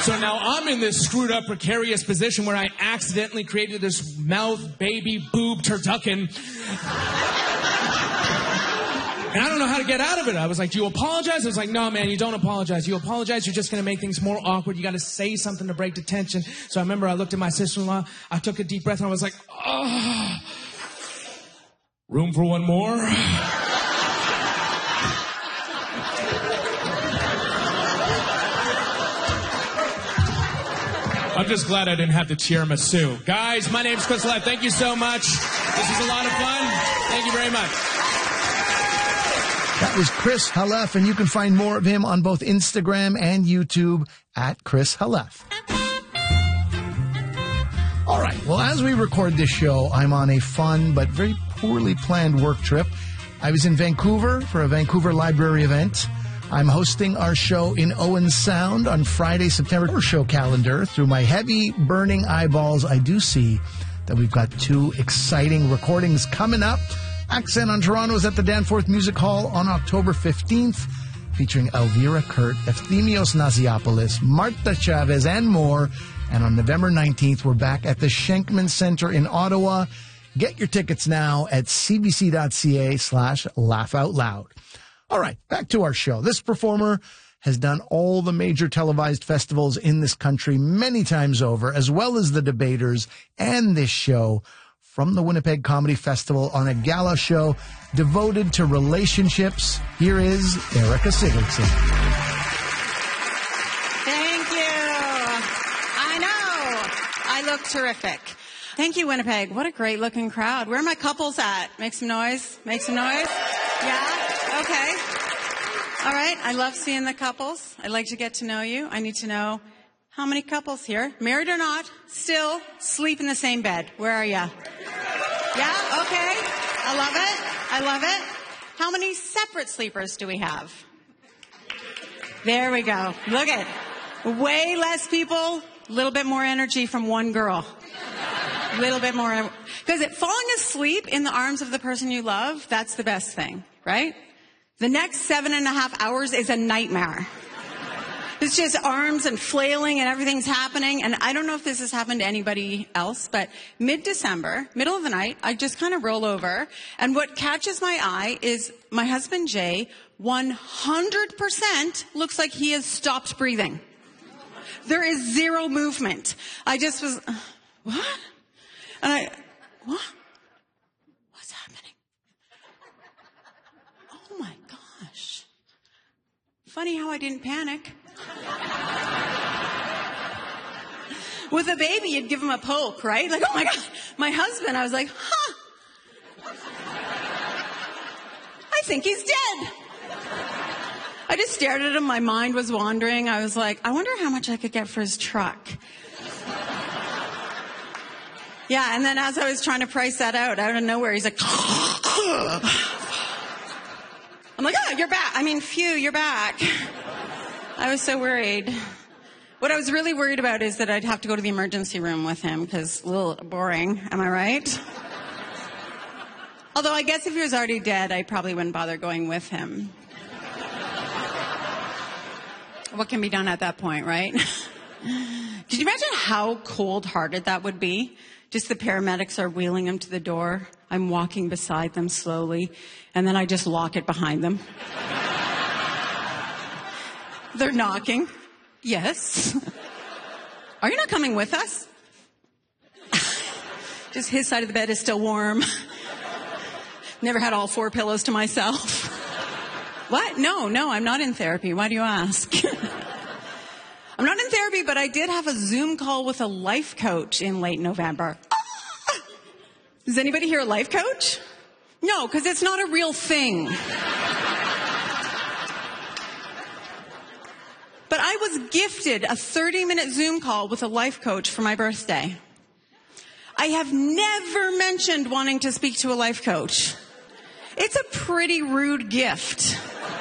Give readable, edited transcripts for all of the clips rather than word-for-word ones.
So now I'm in this screwed up, precarious position where I accidentally created this mouth, baby, boob, turducken. And I don't know how to get out of it. I was like, do you apologize? I was like, no, man, you don't apologize. You apologize, you're just going to make things more awkward. You got to say something to break the tension. So I remember I looked at my sister-in-law. I took a deep breath, and I was like, oh, room for one more? I'm just glad I didn't have to tiramisu. Guys, my name's Chris Haleff. Thank you so much. This is a lot of fun. Thank you very much. That was Chris Haleff, and you can find more of him on both Instagram and YouTube at Chris Haleff. All right, well, as we record this show, I'm on a fun but very poorly planned work trip. I was in Vancouver for a Vancouver Library event. I'm hosting our show in Owen Sound on Friday, September. Show calendar. Through my heavy, burning eyeballs, I do see that we've got 2 exciting recordings coming up. Accent on Toronto is at the Danforth Music Hall on October 15th, featuring Elvira Kurt, Efthymios Naziopoulos, Marta Chavez, and more. And on November 19th, we're back at the Schenkman Center in Ottawa. Get your tickets now at cbc.ca/laughoutloud. All right, back to our show. This performer has done all the major televised festivals in this country many times over, as well as the Debaters and this show from the Winnipeg Comedy Festival on a gala show devoted to relationships. Here is Erika Sigurdson. Thank you. I know. I look terrific. Thank you, Winnipeg. What a great looking crowd. Where are my couples at? Make some noise. Make some noise. Yeah? Okay. All right. I love seeing the couples. I'd like to get to know you. I need to know how many couples here, married or not, still sleep in the same bed. Where are ya? Yeah? Okay. I love it. I love it. How many separate sleepers do we have? There we go. Look at it. Way less people, a little bit more energy from one girl. A little bit more. Because falling asleep in the arms of the person you love, that's the best thing, right? The next 7.5 hours is a nightmare. It's just arms and flailing and everything's happening. And I don't know if this has happened to anybody else, but mid-December, middle of the night, I just kind of roll over. And what catches my eye is my husband, Jay, 100% looks like he has stopped breathing. There is zero movement. I just was, what? And what? What's happening? Oh my gosh. Funny how I didn't panic. With a baby, you'd give him a poke, right? Like, oh my God. My husband, I was like, huh. I think he's dead. I just stared at him. My mind was wandering. I was like, I wonder how much I could get for his truck. Yeah, and then as I was trying to price that out of nowhere, he's like, I'm like, oh, you're back. I mean, phew, you're back. I was so worried. What I was really worried about is that I'd have to go to the emergency room with him because a little boring. Am I right? Although I guess if he was already dead, I probably wouldn't bother going with him. What can be done at that point, right? Did you imagine how cold-hearted that would be? Just the paramedics are wheeling him to the door. I'm walking beside them slowly, and then I just lock it behind them. They're knocking. Yes. Are you not coming with us? Just his side of the bed is still warm. Never had all 4 pillows to myself. What? No, I'm not in therapy. Why do you ask? I'm not in therapy, but I did have a Zoom call with a life coach in late November. Is anybody here a life coach? No, because it's not a real thing. But I was gifted a 30-minute Zoom call with a life coach for my birthday. I have never mentioned wanting to speak to a life coach. It's a pretty rude gift.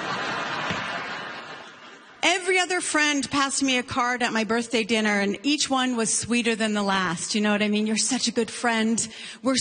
Every other friend passed me a card at my birthday dinner, and each one was sweeter than the last. You know what I mean? You're such a good friend. We're